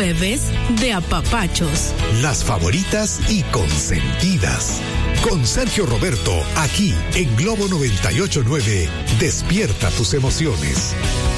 jueves de apapachos. Las favoritas y consentidas. Con Sergio Roberto, aquí en Globo 98.9, despierta tus emociones.